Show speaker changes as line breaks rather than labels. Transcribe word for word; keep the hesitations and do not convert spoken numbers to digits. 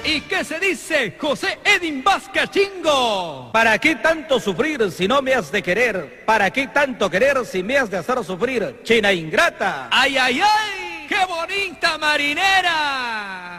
¿Y qué se dice, José Edin Vazcachingo?
¿Para qué tanto sufrir si no me has de querer? ¿Para qué tanto querer si me has de hacer sufrir? China ingrata.
¡Ay, ay, ay! ¡Qué bonita marinera!